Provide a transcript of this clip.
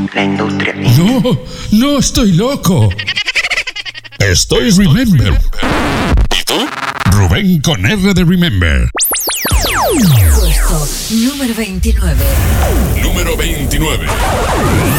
La industria. No, no estoy loco. Estoy Remember. ¿Y tú? Rubén con R de Remember. Puesto número 29. Número 29.